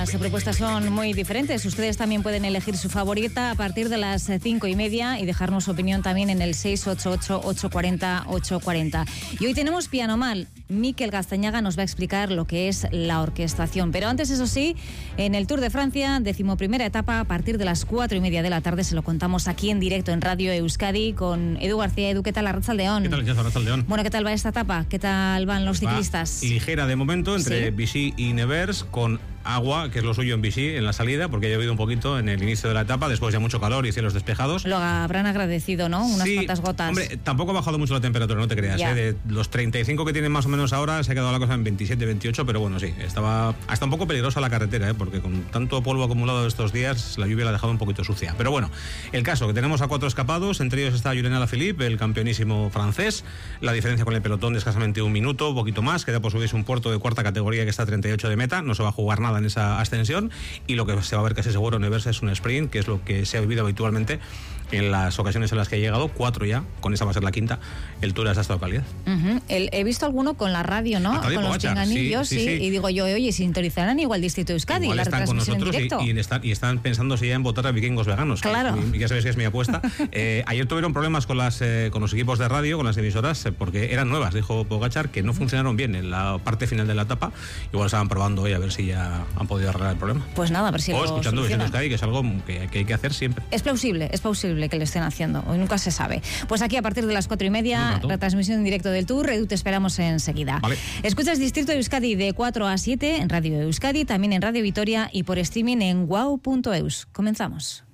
las propuestas son muy diferentes. Ustedes también pueden elegir su favorita a partir de las 5:30 y dejarnos su opinión también en el 688-840-840. Y hoy tenemos Piano Mal. Miquel Gastañaga nos va a explicar lo que es la orquestación. Pero antes, eso sí, en el Tour de Francia, 11ª etapa, a partir de las 4:30 de la tarde, se lo contamos aquí en directo en Radio Euskadi con Edu García. Edu, ¿qué tal? Arratsaldeon. ¿Qué tal, Arratsaldeon? Bueno, ¿qué tal va esta etapa? ¿Qué tal van los ciclistas? Ligera de momento entre Vichy y Nevers, con agua, que es lo suyo en Vichy, en la salida, porque ha llovido un poquito en el inicio de la etapa, después ya mucho calor y cielos despejados. Lo habrán agradecido, ¿no? Unas cuantas gotas. Hombre, tampoco ha bajado mucho la temperatura, no te creas. De los 35 que tienen más o menos ahora, se ha quedado la cosa en 27, 28, pero bueno, sí, estaba hasta un poco peligrosa la carretera, porque con tanto polvo acumulado estos días, la lluvia la ha dejado un poquito sucia. Pero bueno, el caso, que tenemos a 4 escapados, entre ellos está Julian Alaphilippe, el campeonísimo francés. La diferencia con el pelotón de escasamente un minuto, un poquito más, queda por subirse un puerto de cuarta categoría que está a 38 de meta, no se va a jugar nada en esa ascensión. Y lo que se va a ver casi seguro en Nevers es un sprint, que es lo que se ha vivido habitualmente en las ocasiones en las que he llegado, 4 ya, con esa va a ser la quinta, el Tour a esta localidad. He visto alguno con la radio, ¿no? Con los pinganillos, sí. Y digo yo, oye, sintonizarán igual Distrito Euskadi, igual la están con nosotros y están pensándose ya en votar a vikingos veganos. Claro. Y ya sabéis que es mi apuesta. Ayer tuvieron problemas con los equipos de radio, con las emisoras, porque eran nuevas, dijo Pogačar, que no funcionaron bien en la parte final de la etapa. Igual estaban probando hoy a ver si ya han podido arreglar el problema. Pues nada, a ver si lo escuchando solucionan. Euskadi, que es algo que hay que hacer siempre. Es plausible que lo estén haciendo, hoy nunca se sabe. Pues aquí a partir de las 4:30, retransmisión en directo del Tour. Edu, te esperamos enseguida. Vale. Escuchas Distrito de Euskadi de 4 a 7 en Radio Euskadi, también en Radio Vitoria y por streaming en wow.eus. Comenzamos.